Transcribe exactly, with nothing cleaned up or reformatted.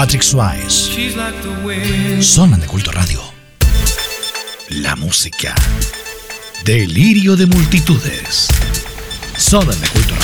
Patrick Swayze. Zona de Culto Radio. La música. Delirio de multitudes. Zona de Culto Radio.